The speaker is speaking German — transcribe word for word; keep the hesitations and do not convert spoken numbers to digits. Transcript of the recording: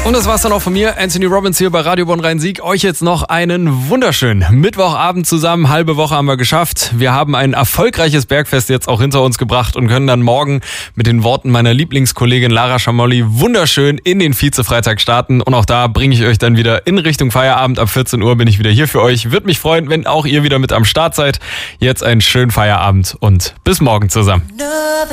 Und das war's dann auch von mir, Anthony Robbins hier bei Radio Bonn Rhein-Sieg. Euch jetzt noch einen wunderschönen Mittwochabend zusammen. Halbe Woche haben wir geschafft. Wir haben ein erfolgreiches Bergfest jetzt auch hinter uns gebracht und können dann morgen mit den Worten meiner Lieblingskollegin Lara Schamolli wunderschön in den Vize-Freitag starten. Und auch da bringe ich euch dann wieder in Richtung Feierabend. Ab vierzehn Uhr bin ich wieder hier für euch. Würde mich freuen, wenn auch ihr wieder mit am Start seid. Jetzt einen schönen Feierabend und bis morgen zusammen.